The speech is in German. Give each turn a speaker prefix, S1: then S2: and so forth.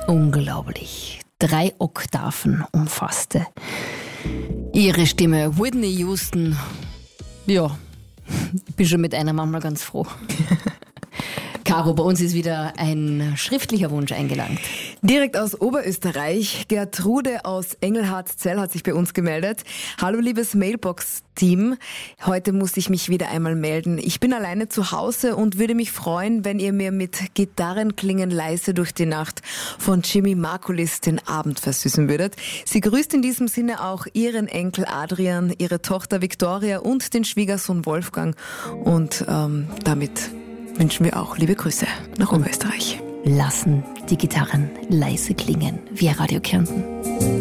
S1: Unglaublich. 3 Oktaven umfasste ihre Stimme. Whitney Houston. Ja, ich bin schon mit einer manchmal ganz froh. Caro, bei uns ist wieder ein schriftlicher Wunsch eingelangt.
S2: Direkt aus Oberösterreich. Gertrude aus Engelhardt-Zell hat sich bei uns gemeldet. Hallo liebes Mailbox-Team. Heute muss ich mich wieder einmal melden. Ich bin alleine zu Hause und würde mich freuen, wenn ihr mir mit Gitarrenklingen leise durch die Nacht von Jimmy Markulis den Abend versüßen würdet. Sie grüßt in diesem Sinne auch ihren Enkel Adrian, ihre Tochter Victoria und den Schwiegersohn Wolfgang. Und damit wünschen wir auch liebe Grüße nach Oberösterreich.
S1: Lassen die Gitarren leise klingen via Radio Kärnten.